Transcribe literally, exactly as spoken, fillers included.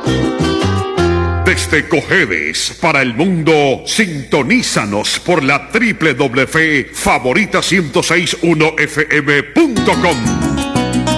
Desde Cojedes para el mundo, sintonízanos por la doble u doble u doble u punto favorita ciento seis punto uno f m punto com.